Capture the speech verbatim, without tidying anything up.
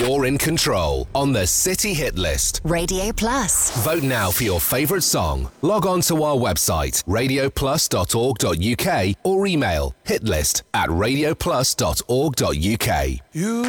You're in control on the City Hit List. Radio Plus. Vote now for your favourite song. Log on to our website, radio plus dot org dot uk, or email hitlist at radio plus dot org dot uk. You